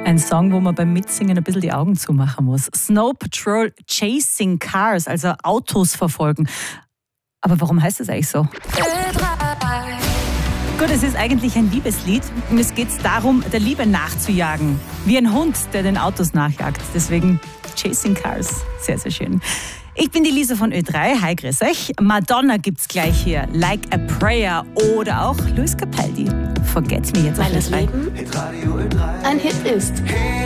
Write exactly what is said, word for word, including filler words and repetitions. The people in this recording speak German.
Ein Song, wo man beim Mitsingen ein bisschen die Augen zumachen muss. Snow Patrol Chasing Cars, also Autos verfolgen. Aber warum heißt das eigentlich so? Gut, es ist eigentlich ein Liebeslied und es geht darum, der Liebe nachzujagen. Wie ein Hund, der den Autos nachjagt. Deswegen Chasing Cars. Sehr, sehr schön. Ich bin die Lisa von Ö drei. Hi, grüß euch. Madonna gibt's gleich hier. Like a Prayer. Oder auch Luis Capaldi. Forget me jetzt. Weil das Leben ein Hit ist.